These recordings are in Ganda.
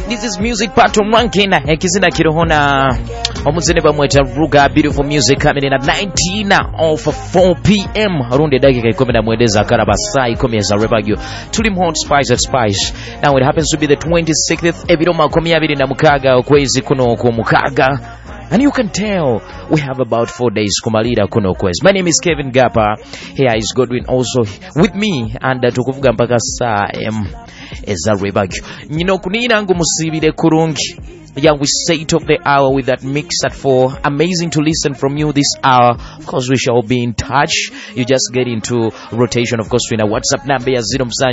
This is Music Pattern Ranking. Ekizina kirohona omuzine bamweta Ruga. Beautiful music coming in at 19 of 4 p.m. Around dakika 10 za karabasa 10 za rebagyo. Tuli Hot Spice at Spice. Now it happens to be the 26th ebiro 26 okwezi kuno ku mukaga. And you can tell we have about 4 days kumalira kuno kwezi. My name is Kevin Gapa. Here is Godwin also with me, and tukuvuga mpaka saa eza rebagyo. Nyino kunina ngo musibire kurungi. Yeah, we say it of the hour with that mix at 4. Amazing to listen from you this hour. Of course, we shall be in touch. You just get into rotation. Of course, we know WhatsApp number ya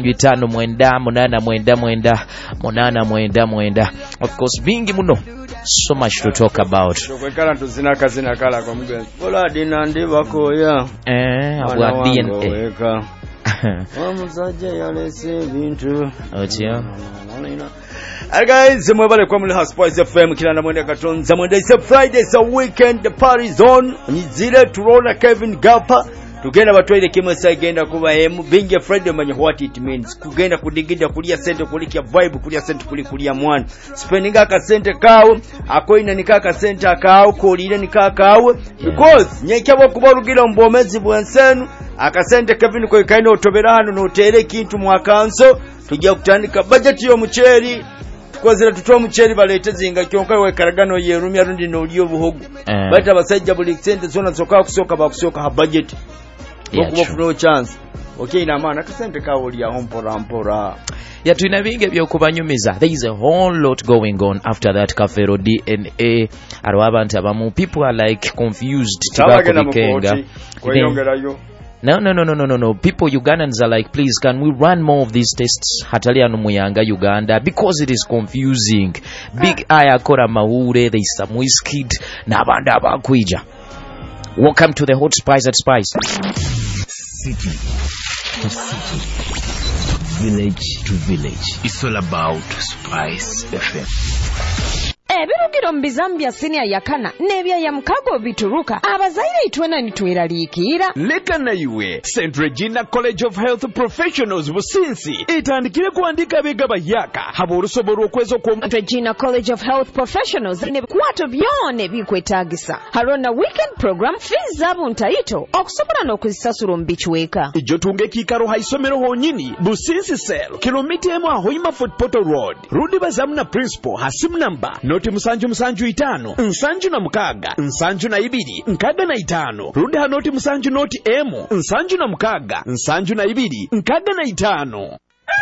0 Of course, bingi muno. So much to talk about. Alright guys, mwebale kwa muli House FM kila na mwende katonza mwende. It's a Friday, it's a weekend, the party zone. Nizile turona Kevin Gapa. Tugenda batwaire kimwe sagenda kuba hemu binge Friday manye what it means. Kugenda kudigida kulia sente kulikia vibe kulia sente kulia mwana. Spending aka sente kawo akoina nikaka sente akawo kolire nikakawo because nyekyabo kubarugira mbomezi bwensenu akasente Kevin ko ikaina otoberano no tere kintu mwakanso tujja kutandika budget yo mucheri kozera tutwa mucheri balete zinga kyonka we karagano yerumya rundi no liyo buhogo bata basajja buli sente zona zoka kusoka bakusoka ha budget okubofuna chance okay na maana kasente kawo liya hompora ya tunabinge byo kubanyumiza. There is a whole lot going on after that Kafero DNA arwabantu abamu people are like confused tibakubikenga. No. People, Ugandans are like, please, can we run more of these tests? Hatalia no Muyanga, Uganda, because it is confusing. Big Aya Kora Mahure, there is some whiskey. Nabanda Bakwija. Welcome to the Hot Spice at Spice. City to city, village to village. It's all about Spice FM. Ebirugiro mbizambia senior yakana nebya ya mkago bituruka abazaire itwena nitweralikira leka na iwe St. Regina College of Health Professionals businsi itandikire kuandika bega bayaka habo rusoboro kwezo ku Regina College of Health Professionals ne kwato byone bikwetagisa harona weekend program fees zabo ntaito okusobora no kuzisasura mbichweka ijo tunge kikaro haisomero honyini businsi cell kilomita emu ahoima Fort Portal Road rudi bazamuna principal hasim number noti musanju 5 na mukaga nsanju na 2 nkaga na 5 rudi hanoti musanju noti emu nsanju na mukaga nsanju na 2 nkaga na 5.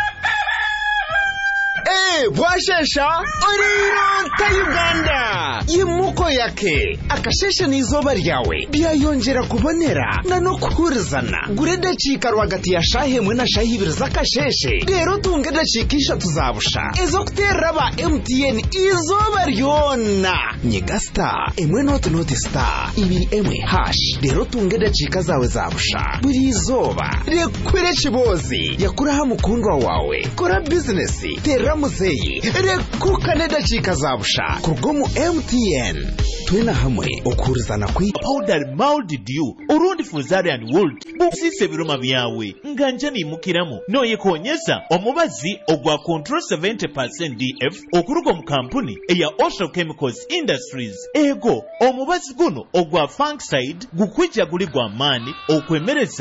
Bwashesha oriro ta Uganda yimuko yake akashesha nizoba ryawe byayongera kubonera na no kuhurizana gureda chika rwagati ya shahe mwe na shahi ibiri zakasheshe rero tungeda chikisha tuzabusha ezo kuteraba MTN izoba ryona nyegasta emwe not star ibi emwe hash rero tungeda chika zawe zabusha buri izoba rekwere chibozi yakuraha mukundwa wawe kora business muzeyi rekuka nedachika zabusha kurgomu MTN twena hamwe okurizana kwi powder molded you urundi fuzari and wood busise biroma byawe nganjani mukiramu noye konyeza omubazi ogwa control 70% DF okurugo mu kampuni eya Osho Chemicals Industries ego omubazi guno ogwa Funkside gukwijja guli gwa mani okwemereza